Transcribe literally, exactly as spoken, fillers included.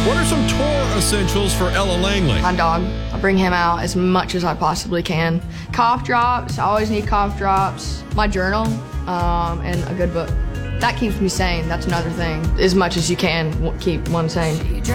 What are some tour essentials for Ella Langley? My dog. I bring him out as much as I possibly can. Cough drops. I always need cough drops. My journal, um, and a good book. That keeps me sane. That's another thing. As much as you can, keep one sane.